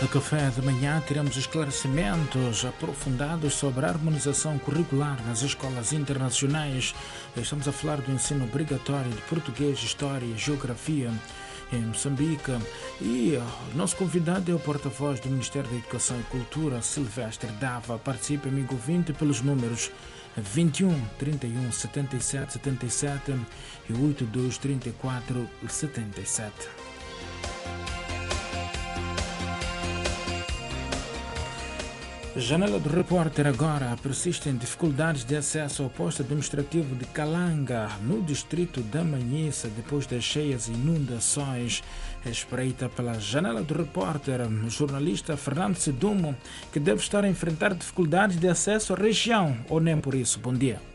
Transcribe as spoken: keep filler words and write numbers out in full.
No café de manhã teremos esclarecimentos aprofundados sobre a harmonização curricular nas escolas internacionais. Estamos a falar do ensino obrigatório de português, história e geografia em Moçambique. E o nosso convidado é o porta-voz do Ministério da Educação e Cultura, Silvestre Dava. Participe, amigo ouvinte, pelos números vinte e um, trinta e um, setenta e sete, setenta e sete e oitenta e dois, trinta e quatro, setenta e sete. Janela do Repórter agora. Persistem dificuldades de acesso ao posto administrativo de Calanga, no distrito da Manhissa, depois das cheias e inundações. Espreita pela Janela do Repórter o jornalista Fernando Sedumo, que deve estar a enfrentar dificuldades de acesso à região, ou nem por isso. Bom dia.